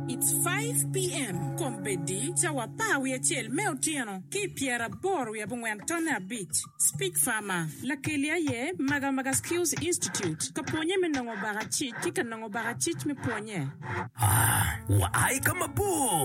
It's 5 p.m. Kompedi chawa pawi ya chel meotiano ki piera boru ya bungwantona beach. Speak Farmer. La kelia ye maga Skills Institute. Kaponye menongo bagachit kika nongo bagachit me ponye. Waai kama bu.